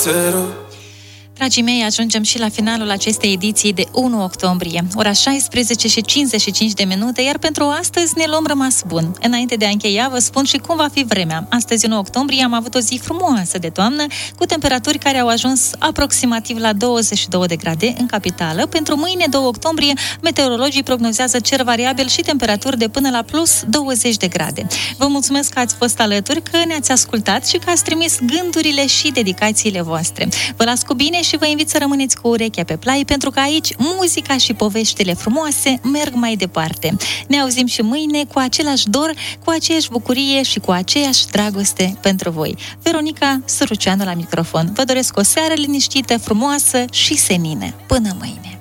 Dragii mei, ajungem și la finalul acestei ediții de 1 octombrie, ora 16:55, iar pentru astăzi ne luăm rămas bun. Înainte de a încheia, vă spun și cum va fi vremea. Astăzi, 1 octombrie, am avut o zi frumoasă de toamnă, cu temperaturi care au ajuns aproximativ la 22 de grade în capitală. Pentru mâine, 2 octombrie, meteorologii prognozează cer variabil și temperaturi de până la plus 20 de grade. Vă mulțumesc că ați fost alături, că ne-ați ascultat și că ați trimis gândurile și dedicațiile voastre. Vă las cu bine și vă invit să rămâneți cu urechea pe plai, pentru că aici muzica și poveștile frumoase merg mai departe. Ne auzim și mâine cu același dor, cu aceeași bucurie și cu aceeași dragoste pentru voi. Veronica Săruceanu la microfon. Vă doresc o seară liniștită, frumoasă și senine. Până mâine!